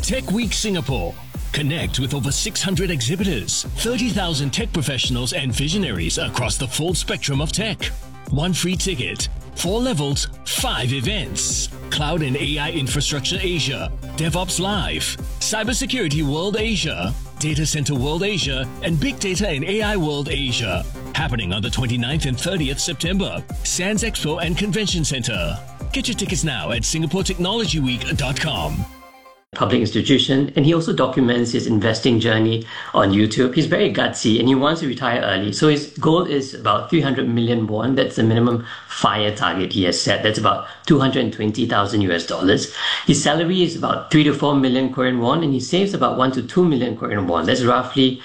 Tech Week Singapore. Connect with over 600 exhibitors, 30,000 tech professionals and visionaries across the full spectrum of tech. One free ticket, 4 levels, 5 events. Cloud and AI Infrastructure Asia, DevOps Live, Cybersecurity World Asia, Data Center World Asia, and Big Data and AI World Asia. Happening on the 29th and 30th September, Sands Expo and Convention Center. Get your tickets now at singaporetechnologyweek.com. Public institution, and he also documents his investing journey on YouTube. He's very gutsy and he wants to retire early. So his goal is about 300 million won. That's the minimum FIRE target he has set. That's about 220,000 US dollars. His salary is about 3 to 4 million Korean won, and he saves about 1 to 2 million Korean won. That's roughly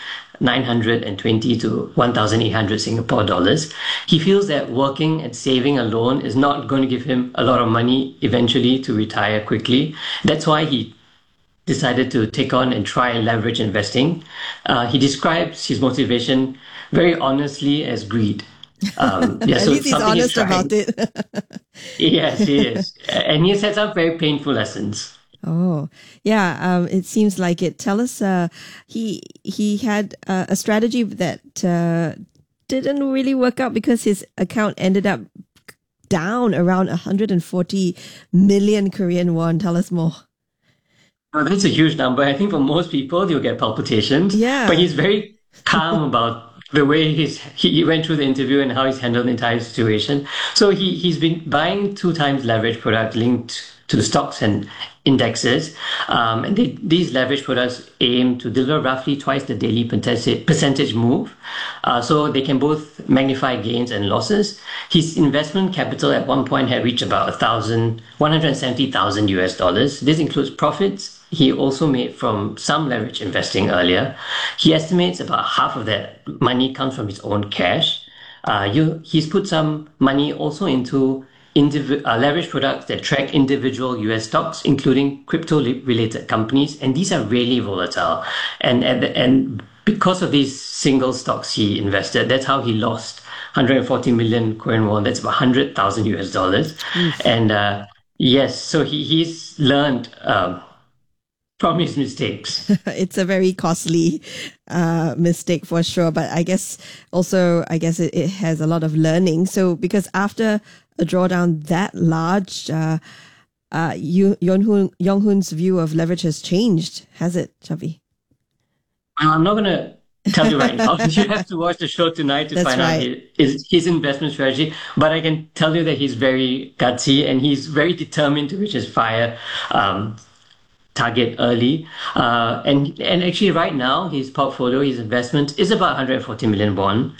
920 to 1,800 Singapore dollars. He feels that working and saving alone is not going to give him a lot of money eventually to retire quickly. That's why he decided to take on and try leverage investing. He describes his motivation very honestly as greed. At least he's honest about it. Yes, he is. And he has had some very painful lessons. Oh, yeah. It seems like it. Tell us, he had a strategy that didn't really work out because his account ended up down around 140 million Korean won. Tell us more. Oh, that's a huge number. I think for most people, you'll get palpitations. Yeah. But he's very calm about the way he went through the interview and how he's handled the entire situation. So he's been buying 2 times leverage product linked to the stocks and indexes. And these leverage products aim to deliver roughly twice the daily percentage move. So they can both magnify gains and losses. His investment capital at one point had reached about 170,000 US dollars. This includes profits he also made from some leverage investing earlier. He estimates about half of that money comes from his own cash. He's put some money also into leverage products that track individual US stocks, including crypto-related companies, and these are really volatile. And because of these single stocks he invested, that's how he lost 140 million Korean won. That's about 100,000 US dollars. And yes, so he's learned from his mistakes. It's a very costly mistake for sure, but I guess it has a lot of learning. So because after a drawdown that large, Yong-Hoon's view of leverage has changed, has it, Chavi? I'm not going to tell you right now. You have to watch the show tonight to find out his investment strategy. But I can tell you that he's very gutsy and he's very determined to reach his FIRE target early. And actually right now, his portfolio, his investment is about 140 million won.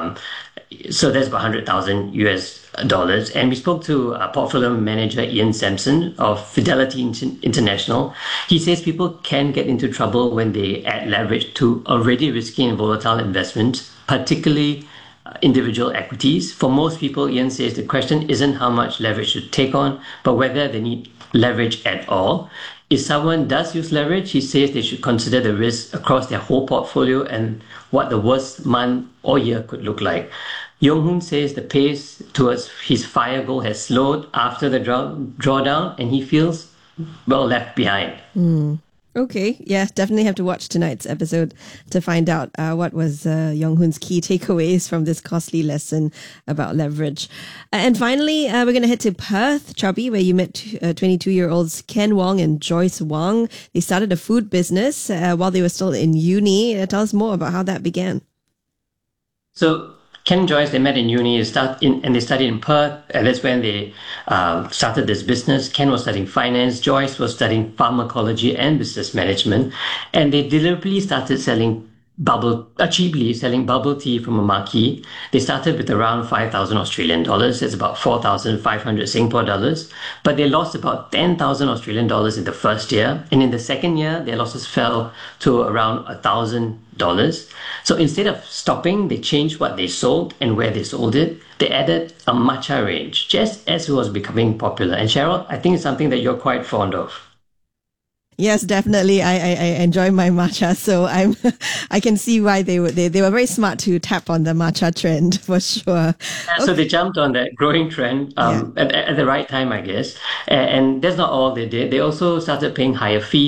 So that's about 100,000 US dollars. And we spoke to portfolio manager Ian Sampson of Fidelity International. He says people can get into trouble when they add leverage to already risky and volatile investments, particularly individual equities. For most people, Ian says the question isn't how much leverage to take on, but whether they need leverage at all. If someone does use leverage, he says they should consider the risk across their whole portfolio and what the worst month or year could look like. Yong-Hoon says the pace towards his FIRE goal has slowed after the drawdown, and he feels well left behind. Okay, yeah, definitely have to watch tonight's episode to find out what was Yong-Hoon's key takeaways from this costly lesson about leverage. And finally, we're going to head to Perth, Chubby, where you met 22-year-olds Ken Wong and Joyce Wong. They started a food business while they were still in uni. Tell us more about how that began. So Ken and Joyce, they met in uni and they studied in Perth, and that's when they started this business. Ken was studying finance, Joyce was studying pharmacology and business management, and they deliberately started cheaply selling bubble tea from a marquee. They started with around 5,000 Australian dollars. That's about 4,500 Singapore dollars. But they lost about 10,000 Australian dollars in the first year. And in the second year, their losses fell to around $1,000. So instead of stopping, they changed what they sold and where they sold it. They added a matcha range, just as it was becoming popular. And Cheryl, I think it's something that you're quite fond of. Yes, definitely. I enjoy my matcha, so I can see why they were very smart to tap on the matcha trend for sure. So they jumped on that growing trend at the right time, I guess. And that's not all they did. They also started paying higher fees